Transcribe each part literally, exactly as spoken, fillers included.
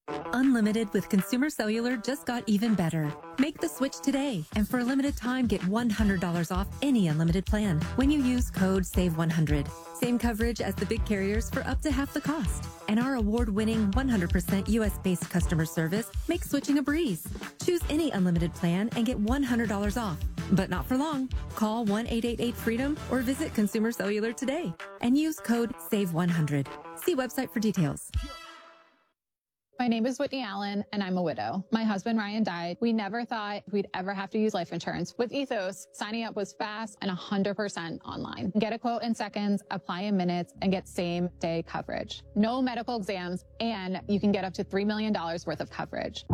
Unlimited with Consumer Cellular just got even better. Make the switch today, and for a limited time, get one hundred dollars off any unlimited plan when you use code save one hundred. Same coverage as the big carriers for up to half the cost. And our award-winning one hundred percent U S-based customer service makes switching a breeze. Choose any unlimited plan and get one hundred dollars off. But not for long. Call one eight eight eight freedom or visit Consumer Cellular today and use code save one hundred. See website for details. My name is Whitney Allen, and I'm a widow. My husband, Ryan, died. We never thought we'd ever have to use life insurance. With Ethos, signing up was fast and one hundred percent online. Get a quote in seconds, apply in minutes, and get same-day coverage. No medical exams, and you can get up to three million dollars worth of coverage.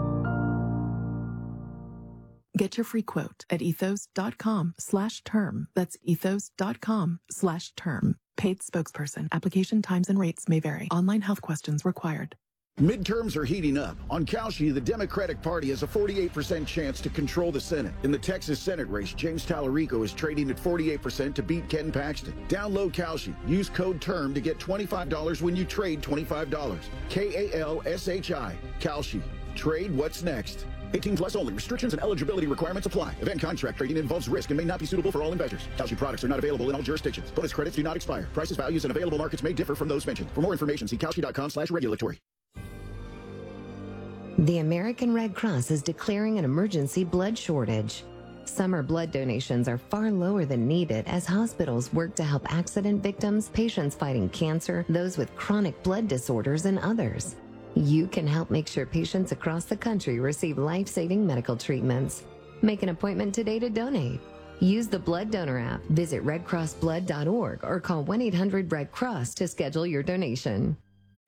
Get your free quote at ethos.com slash term. That's ethos.com slash term. Paid spokesperson. Application times and rates may vary. Online health questions required. Midterms are heating up. On Kalshi, the Democratic Party has a forty-eight percent chance to control the Senate. In the Texas Senate race, James Tallarico is trading at forty-eight percent to beat Ken Paxton. Download Kalshi. Use code TERM to get twenty-five dollars when you trade twenty-five dollars. K A L S H I. Kalshi. Trade what's next. eighteen plus only. Restrictions and eligibility requirements apply. Event contract trading involves risk and may not be suitable for all investors. Kalshi products are not available in all jurisdictions. Bonus credits do not expire. Prices, values, and available markets may differ from those mentioned. For more information, see kalshi.com slash regulatory. The American Red Cross is declaring an emergency blood shortage. Summer blood donations are far lower than needed as hospitals work to help accident victims, patients fighting cancer, those with chronic blood disorders, and others. You can help make sure patients across the country receive life-saving medical treatments. Make an appointment today to donate. Use the Blood Donor app, visit red cross blood dot org, or call one eight hundred red cross to schedule your donation.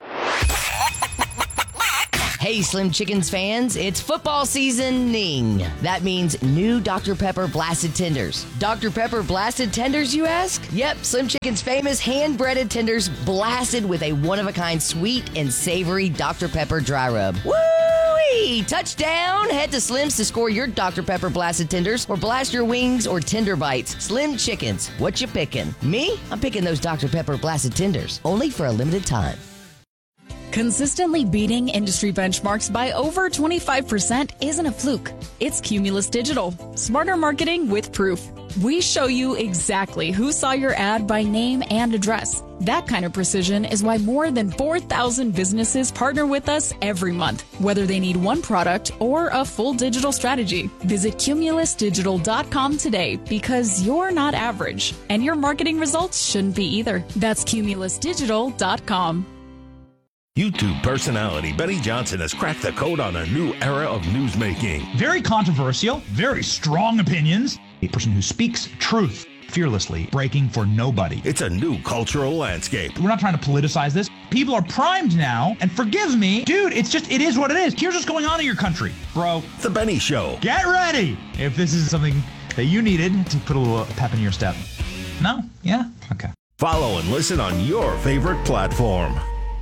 Hey, Slim Chickens fans, it's football seasoning. That means new Doctor Pepper Blasted Tenders. Doctor Pepper Blasted Tenders, you ask? Yep, Slim Chicken's famous hand-breaded tenders blasted with a one-of-a-kind sweet and savory Doctor Pepper dry rub. Woo-wee! Touchdown! Head to Slim's to score your Doctor Pepper Blasted Tenders or blast your wings or tender bites. Slim Chickens, what you picking? Me? I'm picking those Doctor Pepper Blasted Tenders, only for a limited time. Consistently beating industry benchmarks by over twenty-five percent isn't a fluke. It's Cumulus Digital. Smarter marketing with proof. We show you exactly who saw your ad by name and address. That kind of precision is why more than four thousand businesses partner with us every month, whether they need one product or a full digital strategy. Visit cumulus digital dot com today because you're not average, and your marketing results shouldn't be either. That's cumulus digital dot com. YouTube personality Benny Johnson has cracked the code on a new era of newsmaking. Very controversial, very strong opinions. A person who speaks truth fearlessly, breaking for nobody. It's a new cultural landscape. We're not trying to politicize this. People are primed now, and forgive me, dude, it's just, it is what it is. Here's what's going on in your country, bro. The Benny Show. Get ready if this is something that you needed to put a little pep in your step. No? Yeah? Okay. Follow and listen on your favorite platform.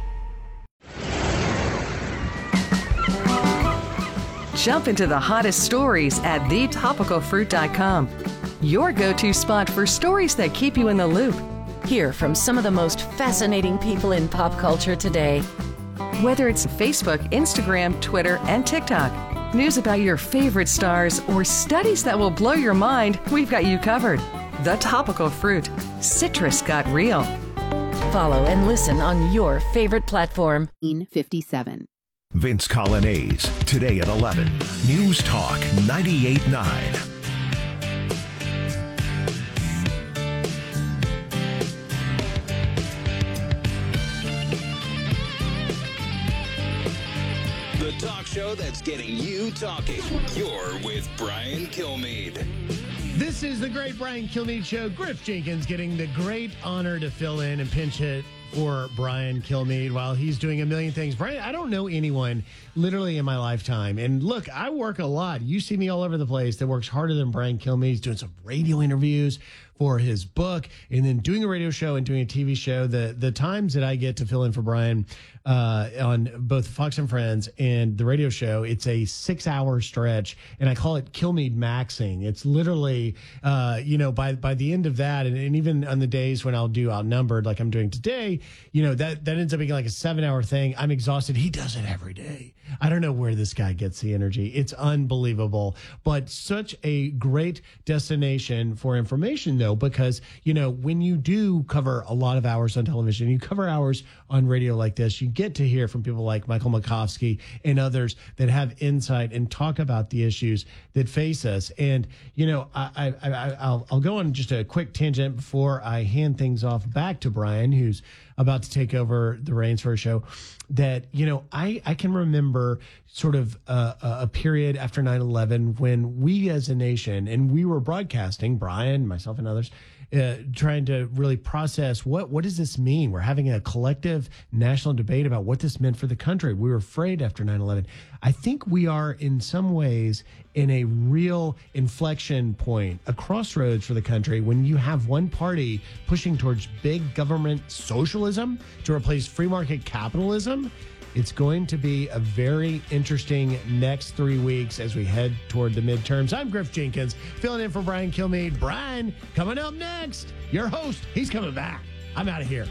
Jump into the hottest stories at the topical fruit dot com. Your go-to spot for stories that keep you in the loop. Hear from some of the most fascinating people in pop culture today. Whether it's Facebook, Instagram, Twitter, and TikTok, news about your favorite stars, or studies that will blow your mind, we've got you covered. The Topical Fruit. Citrus got real. Follow and listen on your favorite platform. fifty-seven. Vince Colonnese, today at eleven. News Talk ninety-eight point nine. The talk show that's getting you talking. You're with Brian Kilmeade. This is the great Brian Kilmeade Show. Griff Jenkins getting the great honor to fill in and pinch hit for Brian Kilmeade while he's doing a million things. Brian, I don't know anyone literally in my lifetime. And look, I work a lot. You see me all over the place that works harder than Brian Kilmeade. He's doing some radio interviews for his book, and then doing a radio show and doing a T V show. The the times that I get to fill in for Brian uh, on both Fox and Friends and the radio show, it's a six-hour stretch, and I call it Kilmeade maxing. It's literally, uh, you know, by by the end of that, and, and even on the days when I'll do Outnumbered like I'm doing today, you know, that, that ends up being like a seven-hour thing. I'm exhausted. He does it every day. I don't know where this guy gets the energy. It's unbelievable, but such a great destination for information, though, because, you know, when you do cover a lot of hours on television, you cover hours on radio like this, you get to hear from people like Michael Makovsky and others that have insight and talk about the issues that face us. And, you know, I, I, I, I'll, I'll go on just a quick tangent before I hand things off back to Brian, who's about to take over the reins for a show, that, you know, I, I can remember sort of uh, a period after nine eleven when we as a nation, and we were broadcasting, Brian, myself and others, uh, trying to really process what, what does this mean? We're having a collective national debate about what this meant for the country. We were afraid after nine eleven. I think we are in some ways in a real inflection point, a crossroads for the country, when you have one party pushing towards big government socialism to replace free market capitalism. It's going to be a very interesting next three weeks as we head toward the midterms. I'm Griff Jenkins, filling in for Brian Kilmeade. Brian, coming up next, your host, he's coming back. I'm out of here.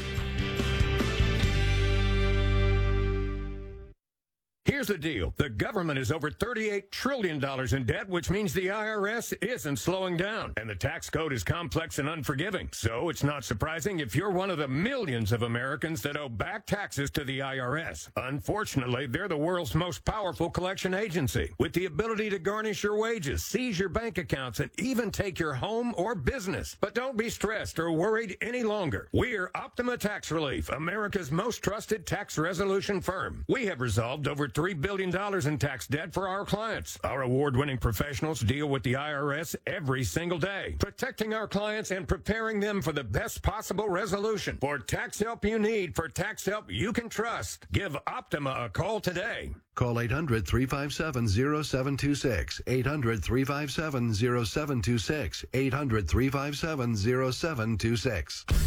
Here's the deal. The government is over thirty-eight trillion dollars in debt, which means the I R S isn't slowing down. And the tax code is complex and unforgiving. So it's not surprising if you're one of the millions of Americans that owe back taxes to the I R S. Unfortunately, they're the world's most powerful collection agency, with the ability to garnish your wages, seize your bank accounts, and even take your home or business. But don't be stressed or worried any longer. We're Optima Tax Relief, America's most trusted tax resolution firm. We have resolved over three billion dollars in tax debt for our clients. Our award-winning professionals deal with the I R S every single day, protecting our clients and preparing them for the best possible resolution. For tax help you need, for tax help you can trust, give Optima a call today. Call eight hundred, three five seven, zero seven two six, eight hundred, three five seven, zero seven two six, eight hundred, three five seven, zero seven two six.